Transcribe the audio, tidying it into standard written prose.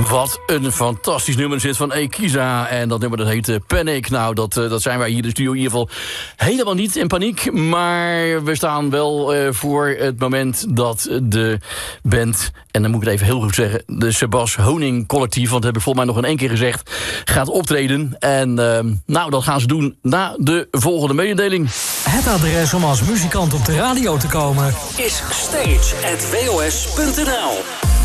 Wat een fantastisch nummer zit van Ekiza. En dat nummer dat heet Panic. Nou, dat zijn wij hier in de studio in ieder geval helemaal niet in paniek. Maar we staan wel voor het moment dat de band... en dan moet ik het even heel goed zeggen... de Sebas Honing Collectief, want dat heb ik volgens mij nog in één keer gezegd... gaat optreden. En nou, dat gaan ze doen na de volgende mededeling. Het adres om als muzikant op de radio te komen... is stage@wos.nl.